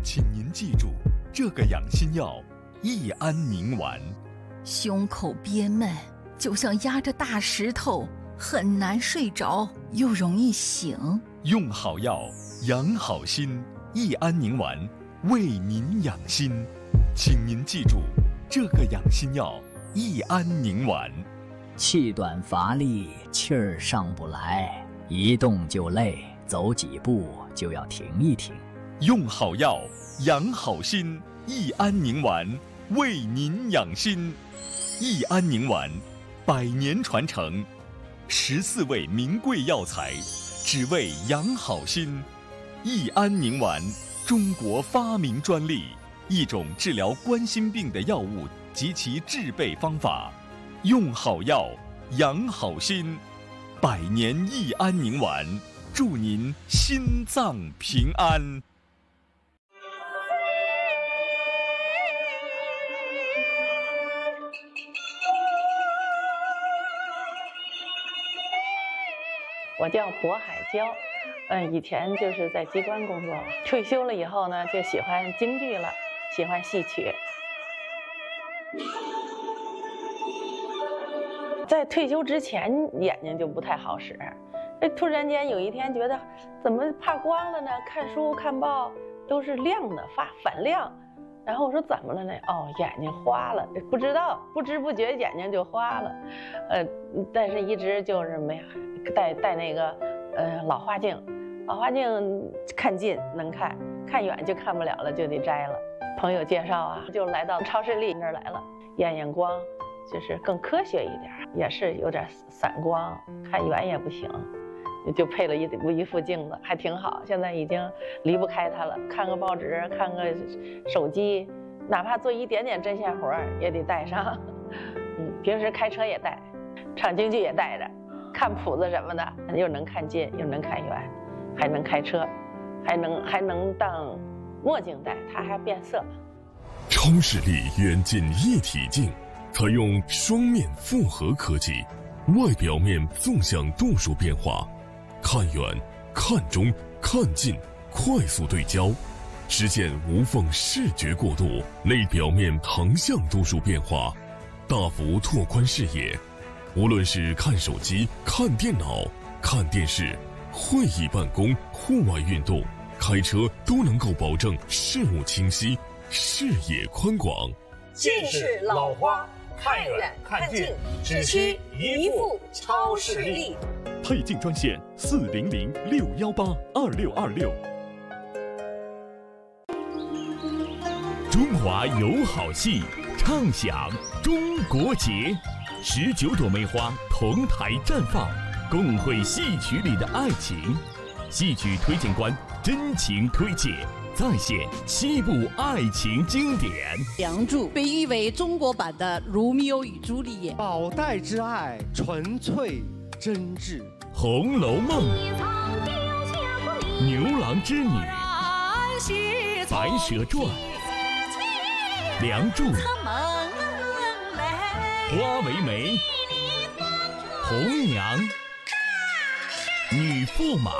请您记住，这个养心药益安宁丸。 胸口憋闷，就像压着大石头，很难睡着，又容易醒。 用好药，养好心，益安宁丸为您养心。请您记住，这个养心药益安宁丸。 气短乏力，气儿上不来，一动就累，走几步就要停一停。 用好药，养好心，益安宁丸为您养心。益安宁丸100年传承，14味名贵药材，只为养好心。益安宁丸，中国发明专利，一种治疗冠心病的药物及其制备方法。用好药，养好心，100年益安宁丸，祝您心脏平安。 我叫薄海娇，以前就是在机关工作，退休了以后呢，就喜欢京剧了，喜欢戏曲。在退休之前，眼睛就不太好使，突然间有一天觉得怎么怕光了呢？看书看报都是亮的，反亮。然后我说怎么了呢？哦，眼睛花了，不知道，不知不觉眼睛就花了，但是一直就是没戴那个老花镜，老花镜看近能看，看远就看不了了，就得摘了。朋友介绍啊，就来到超视力那儿来了，验光，就是更科学一点，也是有点散光，看远也不行。就配了一副镜子，还挺好。现在已经离不开它了，看个报纸，看个手机，哪怕做一点点针线活也得带上。平时开车也带，唱京剧也带着，看谱子什么的，又能看近又能看远，还能开车，还能当墨镜戴，它还变色。 超视力远近一体镜，采用双面复合科技，外表面纵向度数变化。看远、看中、看近，快速对焦，实现无缝视觉过渡；内表面横向度数变化，大幅拓宽视野。无论是看手机、看电脑、看电视、会议办公、户外运动、开车，都能够保证视物清晰、视野宽广。 近视老花，看远看近，只需一副超视力。 配镜专线400-618-2626。 中华有好戏，畅享中国节，19朵梅花同台绽放，共绘戏曲里的爱情。戏曲推荐官真情推介，再现7部爱情经典。 梁祝被誉为中国版的《罗密欧与朱丽叶》， 宝黛之爱纯粹真挚，《 红楼梦》牛郎织女，白蛇传，梁祝，花为媒，红娘，女驸马，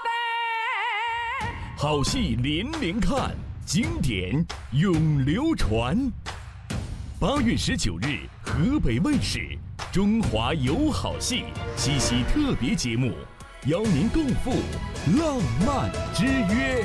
好戏连连看，经典永流传。8月19日，河北卫视《中华有好戏》七夕特别节目，邀您共赴浪漫之约。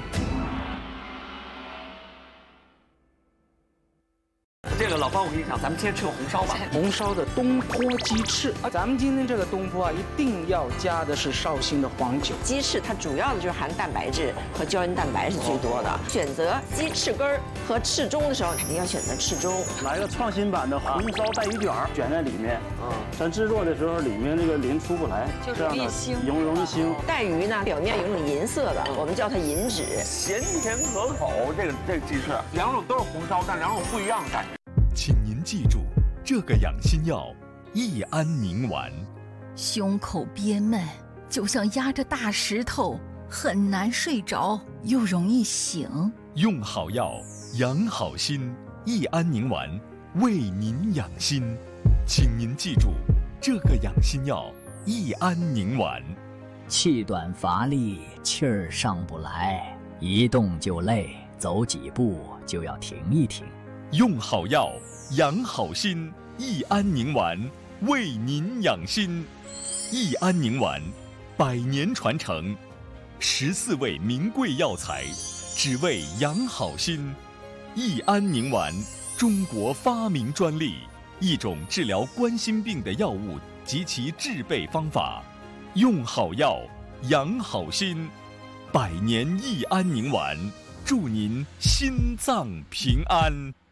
这个老方，我跟你讲，咱们先吃个红烧吧。 红烧的东坡鸡翅咱们今天这个东坡一定要加的是绍兴的黄酒。 鸡翅它主要的就是含蛋白质和胶原蛋白是最多的。选择鸡翅根儿和翅中的时候，肯定要选择翅中。 来个创新版的红烧带鱼卷卷在里面，咱制作的时候里面这个鳞出不来， 就是这样的容易腥。带鱼呢，表面有种银色的，我们叫它银脂， 咸甜可口。这个鸡翅，两种都是红烧，但两种不一样的感觉。 请您记住，这个养心药益安宁丸。 胸口憋闷，就像压着大石头，很难睡着，又容易醒。 用好药，养好心，益安宁丸为您养心。请您记住，这个养心药益安宁丸。 气短乏力，气儿上不来，一动就累， 走几步就要停一停。 用好药，养好心，益安宁丸为您养心。益安宁丸100年传承，14味名贵药材，只为养好心。益安宁丸，中国发明专利，一种治疗冠心病的药物及其制备方法。用好药，养好心，100年益安宁丸，祝您心脏平安。